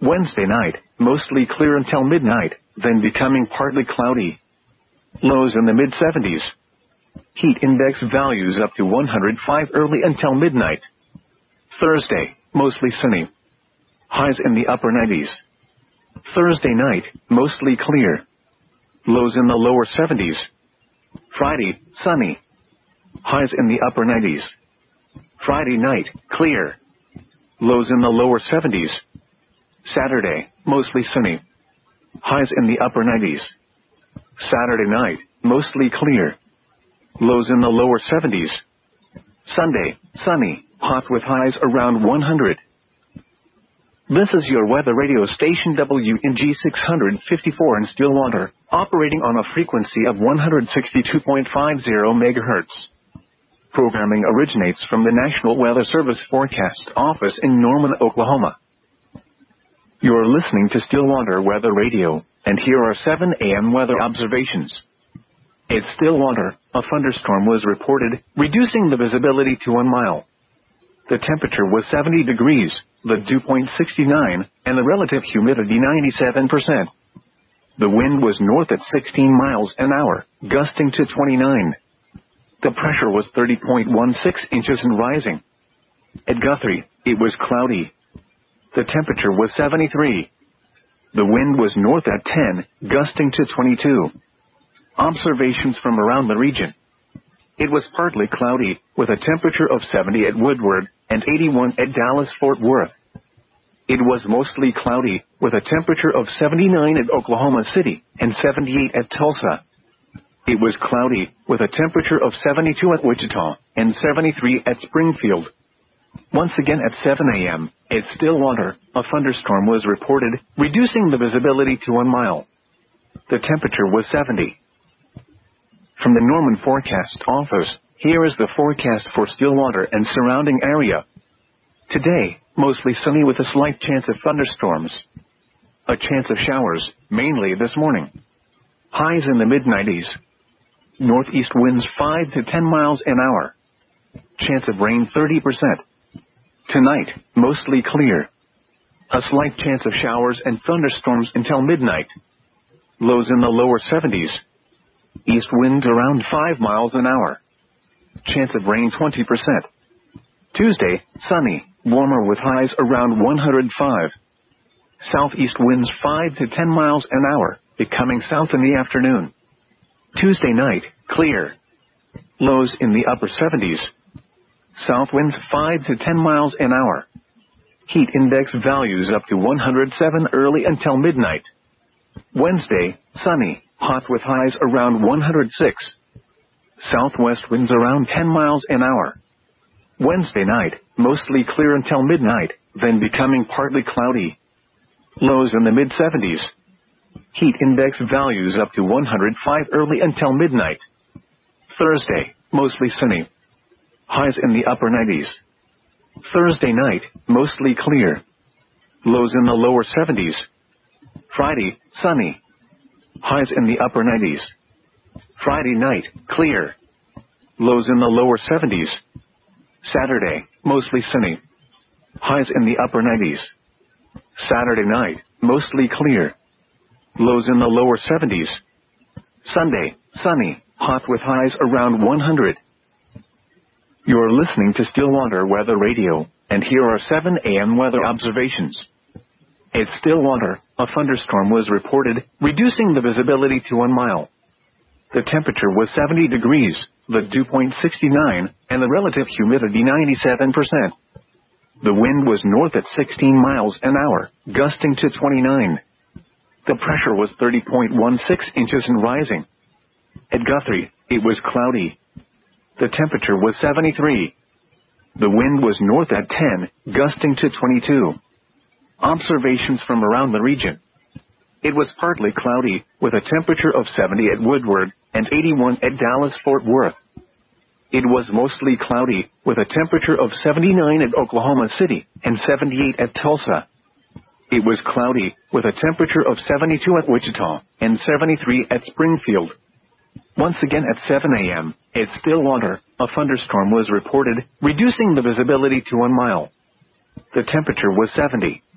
Wednesday night, mostly clear until midnight, then becoming partly cloudy. Lows in the mid-70s. Heat index values up to 105 early until midnight. Thursday, mostly sunny. Highs in the upper 90s. Thursday night, mostly clear. Lows in the lower 70s. Friday, sunny. Highs in the upper 90s. Friday night, clear. Lows in the lower 70s. Saturday, mostly sunny. Highs in the upper 90s. Saturday night, mostly clear. Lows in the lower 70s. Sunday, sunny, hot with highs around 100. This is your weather radio station WNG 654 in Stillwater, operating on a frequency of 162.50 MHz. Programming originates from the National Weather Service Forecast Office in Norman, Oklahoma. You're listening to Stillwater Weather Radio, and here are 7 a.m. weather observations. At Stillwater, a thunderstorm was reported, reducing the visibility to 1 mile. The temperature was 70 degrees, the dew point 69, and the relative humidity 97%. The wind was north at 16 miles an hour, gusting to 29. The pressure was 30.16 inches and rising. At Guthrie, it was cloudy. The temperature was 73. The wind was north at 10, gusting to 22. Observations from around the region. It was partly cloudy, with a temperature of 70 at Woodward and 81 at Dallas-Fort Worth. It was mostly cloudy, with a temperature of 79 at Oklahoma City and 78 at Tulsa. It was cloudy, with a temperature of 72 at Wichita and 73 at Springfield. Once again at 7 a.m., at Stillwater, a thunderstorm was reported, reducing the visibility to 1 mile. The temperature was 70. From the Norman Forecast Office, here is the forecast for Stillwater and surrounding area. Today, mostly sunny with a slight chance of thunderstorms. A chance of showers, mainly this morning. Highs in the mid-90s. Northeast winds 5 to 10 miles an hour. Chance of rain 30%. Tonight, mostly clear. A slight chance of showers and thunderstorms until midnight. Lows in the lower 70s. East winds around 5 miles an hour. Chance of rain 20%. Tuesday, sunny, warmer with highs around 105. Southeast winds 5 to 10 miles an hour, becoming south in the afternoon. Tuesday night, clear. Lows in the upper 70s. South winds 5 to 10 miles an hour. Heat index values up to 107 early until midnight. Wednesday, sunny, hot with highs around 106. Southwest winds around 10 miles an hour. Wednesday night, mostly clear until midnight, then becoming partly cloudy. Lows in the mid-70s. Heat index values up to 105 early until midnight. Thursday, mostly sunny. Highs in the upper 90s. Thursday night, mostly clear. Lows in the lower 70s. Friday, sunny. Highs in the upper 90s. Friday night, clear. Lows in the lower 70s. Saturday, mostly sunny. Highs in the upper 90s. Saturday night, mostly clear. Lows in the lower 70s. Sunday, sunny, hot with highs around 100. You're listening to Stillwater Weather Radio, and here are 7 a.m. weather observations. At Stillwater, a thunderstorm was reported, reducing the visibility to 1 mile. The temperature was 70 degrees, the dew point 69, and the relative humidity 97%. The wind was north at 16 miles an hour, gusting to 29. The pressure was 30.16 inches and rising. At Guthrie, it was cloudy. The temperature was 73. The wind was north at 10, gusting to 22. Observations from around the region. It was partly cloudy, with a temperature of 70 at Woodward and 81 at Dallas-Fort Worth. It was mostly cloudy, with a temperature of 79 at Oklahoma City and 78 at Tulsa. It was cloudy, with a temperature of 72 at Wichita and 73 at Springfield. Once again at 7 a.m., at Stillwater, a thunderstorm was reported, reducing the visibility to 1 mile. The temperature was 70.